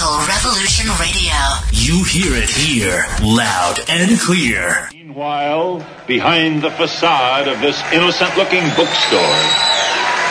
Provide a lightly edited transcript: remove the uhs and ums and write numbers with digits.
Digital Revolution Radio. You hear it here, loud and clear. Meanwhile, behind the facade of this innocent-looking bookstore,